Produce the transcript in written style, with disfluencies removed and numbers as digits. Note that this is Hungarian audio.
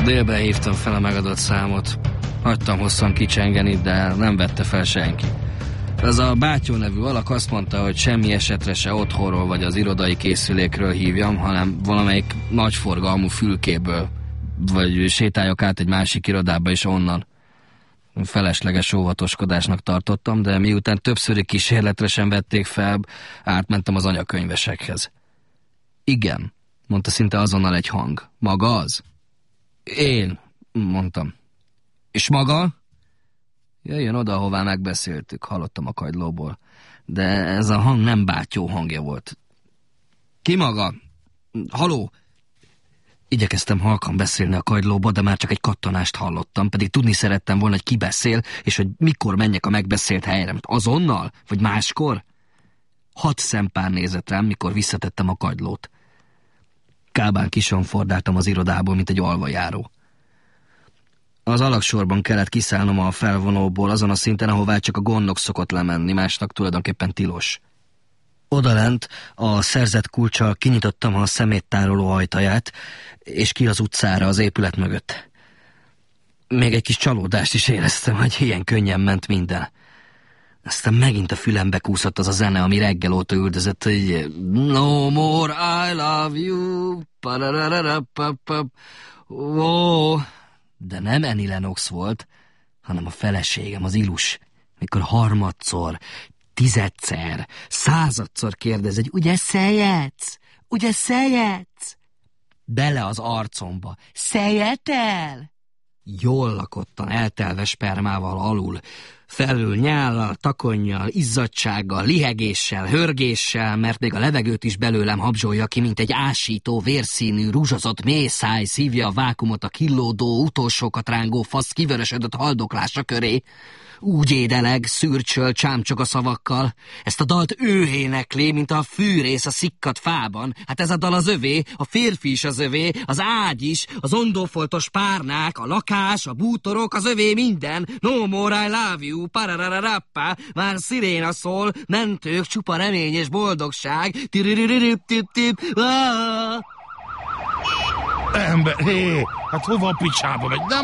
Délben hívtam fel a megadott számot. Hagytam hosszan kicsengeni, de nem vette fel senki. Ez a Bátyó nevű alak azt mondta, hogy semmi esetre se otthonról vagy az irodai készülékről hívjam, hanem valamelyik nagyforgalmú fülkéből, vagy sétáljak át egy másik irodába is onnan. Felesleges óvatoskodásnak tartottam, de miután többszöri kísérletre sem vették fel, átmentem az anyakönyvesekhez. Igen, mondta szinte azonnal egy hang. Maga az? Én, mondtam. És maga? Jöjjön oda, ahová megbeszéltük, hallottam a kagylóból. De ez a hang nem Bátyó hangja volt. Ki maga? Haló? Igyekeztem halkan beszélni a kagylóba, de már csak egy kattanást hallottam, pedig tudni szerettem volna, hogy ki beszél, és hogy mikor menjek a megbeszélt helyre. Azonnal? Vagy máskor? 6 szempár nézett rám, mikor visszatettem a kagylót. Kábán kisonfordáltam az irodából, mint egy alvajáró. Az alagsorban kellett kiszállnom a felvonóból azon a szinten, ahová csak a gondnok szokott lemenni, másnak tulajdonképpen tilos. Odalent a szerzett kulccsal kinyitottam a szeméttároló ajtaját, és ki az utcára az épület mögött. Még egy kis csalódást is éreztem, hogy ilyen könnyen ment minden. Aztán megint a fülembe kúszott az a zene, ami reggel óta üldözött, hogy No more I love you, oh. De nem Annie Lennox volt, hanem a feleségem, az Ilus, mikor harmadszor, 10-szer, 100-szor kérdez, hogy ugye szejetsz? Ugye szejetsz? Bele az arcomba. Szejetel? Jól lakottan, eltelve spermával alul, felül nyállal, takonnyal, izzadtsággal, lihegéssel, hörgéssel, mert még a levegőt is belőlem habzsolja ki, mint egy ásító, vérszínű, rúzsozott mészáj szívja a vákumot a killódó, utolsókat rángó fasz kivörösödött haldoklása köré. Úgy édeleg, szürcsöl, csámcsog a szavakkal. Ezt a dalt ő énekli, mint a fűrész a szikkadt fában. Hát ez a dal az övé, a férfi is az övé, az ágy is, az ondófoltos párnák, a lakás, a bútorok, az övé minden. No more I love you, pararararappa, már sziréna szól, mentők, csupa remény és boldogság. Ember, hé, hát hova a picsába megy? Nem